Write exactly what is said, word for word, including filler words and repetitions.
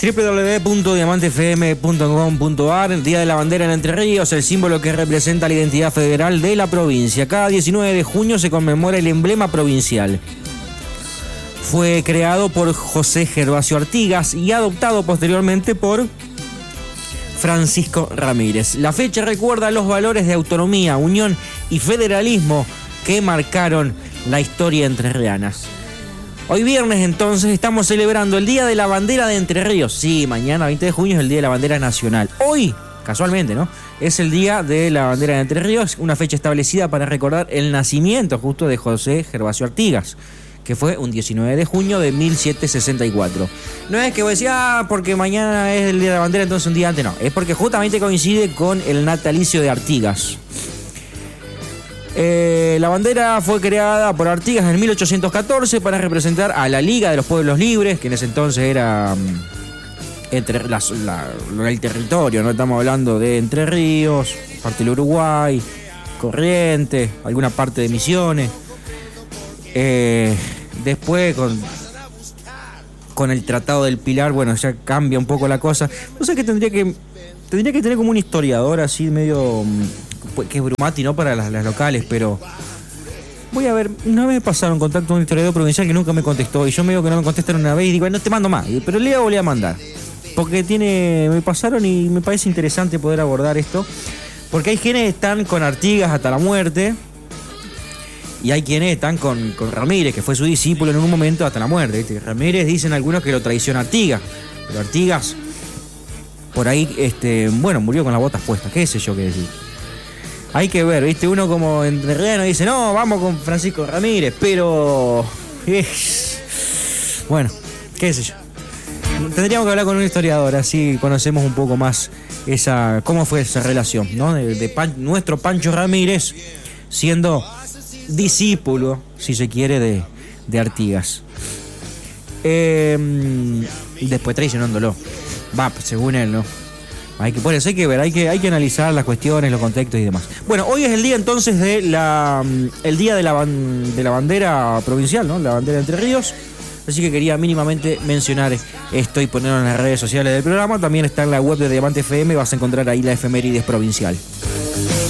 doble u doble u doble u punto diamante f m punto com punto a r. Día de la Bandera en Entre Ríos, el símbolo que representa la identidad federal de la provincia. Cada diecinueve de junio se conmemora el emblema provincial. Fue creado por José Gervasio Artigas y adoptado posteriormente por Francisco Ramírez. La fecha recuerda los valores de autonomía, unión y federalismo que marcaron la historia entrerriana. Hoy viernes entonces estamos celebrando el Día de la Bandera de Entre Ríos. Sí, mañana veinte de junio es el Día de la Bandera Nacional. Hoy, casualmente, ¿no?, es el Día de la Bandera de Entre Ríos, una fecha establecida para recordar el nacimiento justo de José Gervasio Artigas, que fue un diecinueve de junio de mil setecientos sesenta y cuatro. No es que vos decís, ah, porque mañana es el Día de la Bandera, entonces un día antes, no. Es porque justamente coincide con el natalicio de Artigas. Eh, la bandera fue creada por Artigas en mil ochocientos catorce para representar a la Liga de los Pueblos Libres, que en ese entonces era um, entre las, la, el territorio, no estamos hablando de Entre Ríos, parte del Uruguay, Corrientes, alguna parte de Misiones. Eh, después con, con el Tratado del Pilar, bueno, ya cambia un poco la cosa. No sé, que tendría que tendría que tener como un historiador así medio, que es Brumati, ¿no?, para las, las locales, pero voy a ver. Una vez me pasaron contacto con un historiador provincial que nunca me contestó, y yo me digo que no me contestaron una vez y digo, no te mando más, pero le voy a mandar, porque tiene, me pasaron y me parece interesante poder abordar esto, porque hay quienes están con Artigas hasta la muerte y hay quienes están con, con Ramírez, que fue su discípulo en un momento hasta la muerte, ¿viste? Ramírez, dicen algunos que lo traiciona Artigas, pero Artigas por ahí, este, bueno, murió con las botas puestas, qué sé yo qué decir. Hay que ver, ¿viste? Uno como entrerriano dice, no, vamos con Francisco Ramírez, pero eh, bueno, qué sé yo. Tendríamos que hablar con un historiador, así conocemos un poco más esa, cómo fue esa relación, ¿no? De, de Pan, nuestro Pancho Ramírez siendo discípulo, si se quiere, de, de Artigas. Eh, después traicionándolo. Va, según él, ¿no? Hay que, por eso hay que ver, hay que, hay que analizar las cuestiones, los contextos y demás. Bueno, hoy es el día entonces de la el día de la, de la bandera provincial, ¿no? La bandera de Entre Ríos. Así que quería mínimamente mencionar esto y ponerlo en las redes sociales del programa. También está en la web de Diamante F M, vas a encontrar ahí la efemérides provincial.